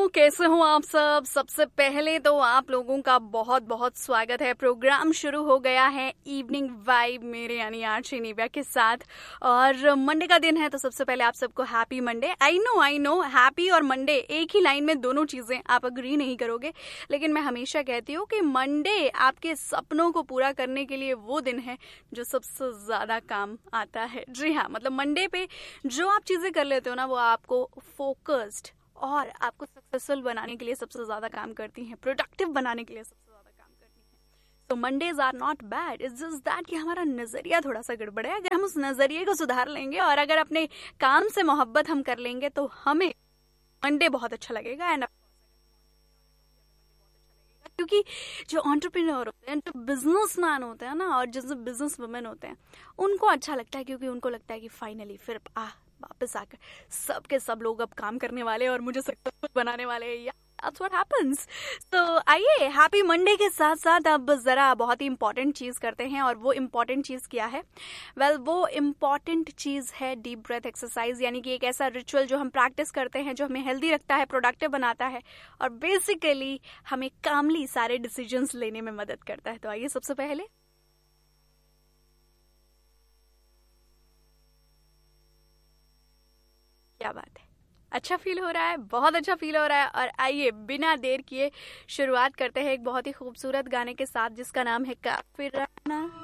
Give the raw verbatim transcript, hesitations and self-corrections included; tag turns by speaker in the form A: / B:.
A: Hello, कैसे हो आप सब। सबसे पहले तो आप लोगों का बहुत बहुत स्वागत है। प्रोग्राम शुरू हो गया है इवनिंग वाइब मेरे यानी आरजे निव्या के साथ, और मंडे का दिन है तो सबसे पहले आप सबको happy Monday. I know I know happy और मंडे एक ही लाइन में दोनों चीजें, आप अग्री नहीं करोगे, लेकिन मैं हमेशा कहती हूँ कि मंडे आपके सपनों को पूरा करने के लिए वो दिन है जो सबसे ज्यादा काम आता है। जी हाँ, मतलब मंडे पे जो आप चीजें कर लेते हो ना, वो आपको फोकस्ड और आपको सक्सेसफुल बनाने के लिए सबसे ज्यादा काम करती हैं, प्रोडक्टिव बनाने के लिए सबसे ज्यादा काम करती हैं। तो Mondays are not bad, it's just that कि हमारा नजरिया थोड़ा सा गड़बड़ है। अगर हम उस नजरिए को सुधार लेंगे और अगर अपने काम से मोहब्बत हम कर लेंगे तो हमें मंडे बहुत अच्छा लगेगा। एंड क्योंकि जो एंटरप्रेन्योर होते हैं, जो बिजनेसमैन होते हैं ना, और जो बिजनेस वुमेन होते हैं, उनको अच्छा लगता है, क्योंकि उनको लगता है कि फाइनली फिर आ वापस आकर सब के सब लोग अब काम करने वाले और मुझे सक्सेसफुल बनाने वाले हैं। या That's what happens. तो आइए हैप्पी मंडे के साथ साथ अब जरा बहुत ही इंपॉर्टेंट चीज करते हैं। और वो इम्पॉर्टेंट चीज क्या है? वेल well, वो इम्पॉर्टेंट चीज है डीप ब्रेथ एक्सरसाइज, यानी कि एक ऐसा रिचुअल जो हम प्रैक्टिस करते हैं, जो हमें हेल्दी रखता है, प्रोडक्टिव बनाता है और बेसिकली हमें कामली सारे डिसीजंस लेने में मदद करता है। तो आइए सबसे पहले क्या बात है, अच्छा फील हो रहा है, बहुत अच्छा फील हो रहा है। और आइए बिना देर किए शुरुआत करते हैं एक बहुत ही खूबसूरत गाने के साथ जिसका नाम है काफिराना।